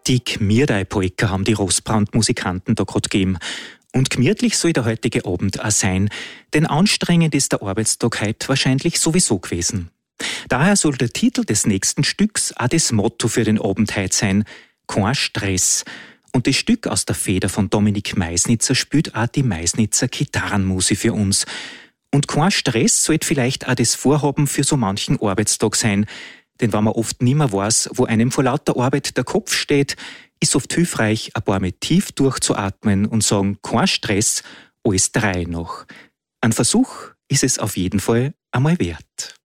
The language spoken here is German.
Die Gmirdei-Polka haben die Rostbrand-Musikanten da gerade gegeben. Und gemütlich soll der heutige Abend auch sein, denn anstrengend ist der Arbeitstag heute wahrscheinlich sowieso gewesen. Daher soll der Titel des nächsten Stücks auch das Motto für den Abend heute sein: Kein Stress. Und das Stück aus der Feder von Dominik Meisnitzer spielt auch die Meisnitzer Gitarrenmusi für uns. Und kein Stress sollte vielleicht auch das Vorhaben für so manchen Arbeitstag sein. Denn wenn man oft nimmer weiß, wo einem vor lauter Arbeit der Kopf steht, ist oft hilfreich, ein paar Mal tief durchzuatmen und sagen, kein Stress, alles drei noch. Ein Versuch ist es auf jeden Fall einmal wert.